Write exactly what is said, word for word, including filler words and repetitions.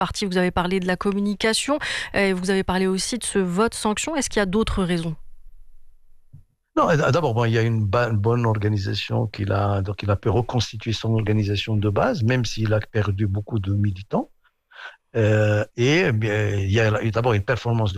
partie, vous avez parlé de la communication, et vous avez parlé aussi de ce vote sanction. Est-ce qu'il y a d'autres raisons? Non, d'abord, bon, il y a une, ba- une bonne organisation qu'il a, donc il a pu reconstituer son organisation de base, même s'il a perdu beaucoup de militants. Euh, et eh bien, il y a d'abord une performance